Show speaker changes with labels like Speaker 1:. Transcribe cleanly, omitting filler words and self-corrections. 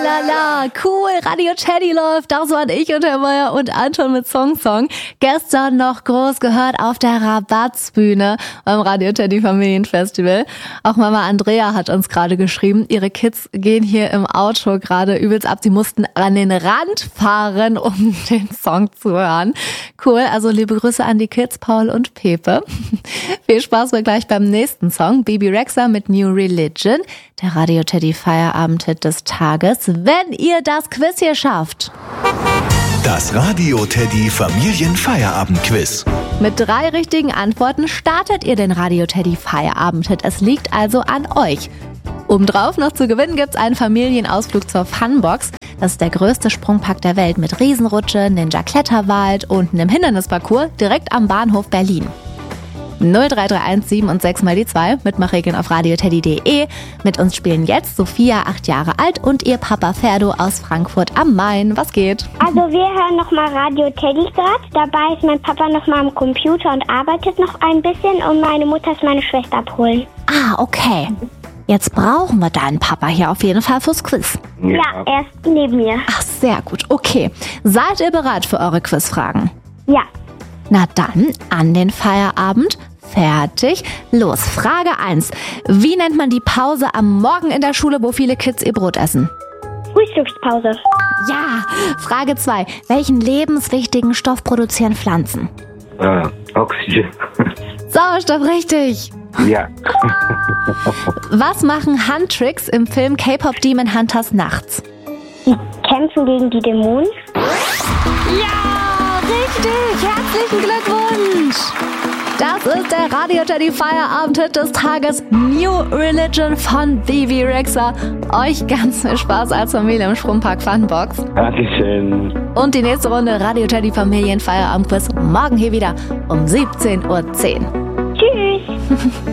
Speaker 1: la, cool, Radio Teddy läuft. Das waren ich und Herr Meier und Anton mit Song. Gestern noch groß gehört auf der Rabattsbühne beim Radio Teddy Familienfestival. Auch Mama Andrea hat uns gerade geschrieben, ihre Kids gehen hier im Auto gerade übelst ab. Sie mussten an den Rand fahren, um den Song zu hören. Cool, also liebe Grüße an die Kids, Paul und Pepe. Viel Spaß wir gleich beim nächsten Song, Bebe Rexha mit New Religion, der Radio Teddy Feierabend-Hit des Tages, wenn ihr das Quiz hier schafft.
Speaker 2: Das Radio Teddy Familienfeierabend-Quiz.
Speaker 1: Mit 3 richtigen Antworten startet ihr den Radio Teddy Feierabend-Hit. Es liegt also an euch. Obendrauf noch zu gewinnen gibt's einen Familienausflug zur Funbox. Das ist der größte Sprungpark der Welt mit Riesenrutsche, Ninja-Kletterwald und einem Hindernisparcours direkt am Bahnhof Berlin. 0331 7 und 6 mal die 2, Mitmachregeln auf radioteddy.de. Mit uns spielen jetzt Sophia, 8 Jahre alt, und ihr Papa Ferdo aus Frankfurt am Main. Was geht?
Speaker 3: Also wir hören nochmal Radio Teddy gerade. Dabei ist mein Papa nochmal am Computer und arbeitet noch ein bisschen und meine Mutter ist meine Schwester abholen.
Speaker 1: Ah, okay. Jetzt brauchen wir deinen Papa hier auf jeden Fall fürs Quiz.
Speaker 3: Ja, er ist neben mir.
Speaker 1: Ach, sehr gut. Okay. Seid ihr bereit für eure Quizfragen?
Speaker 3: Ja.
Speaker 1: Na dann, an den Feierabend. Fertig. Los, Frage 1. Wie nennt man die Pause am Morgen in der Schule, wo viele Kids ihr Brot essen?
Speaker 3: Frühstückspause.
Speaker 1: Ja. Frage 2. Welchen lebenswichtigen Stoff produzieren Pflanzen?
Speaker 4: Oxygen.
Speaker 1: Sauerstoff, richtig.
Speaker 4: Ja.
Speaker 1: Was machen Handtricks im Film K-Pop Demon Hunters nachts?
Speaker 3: Die kämpfen gegen die Dämonen.
Speaker 1: Ja, richtig. Herzlichen Glückwunsch. Das ist der Radio Teddy Feierabend-Hit des Tages, New Religion von Bebe Rexha. Euch ganz viel Spaß als Familie im Sprungpark Funbox.
Speaker 4: Dankeschön.
Speaker 1: Und die nächste Runde Radio Teddy Familien Feierabend-Quiz morgen hier wieder um 17:10 Uhr.
Speaker 3: Tschüss.